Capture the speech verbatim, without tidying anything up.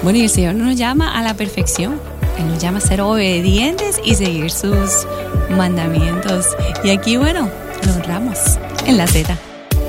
Bueno, y el Señor nos llama a la perfección. Él nos llama a ser obedientes y seguir sus mandamientos. Y aquí, bueno, lo honramos en la Z.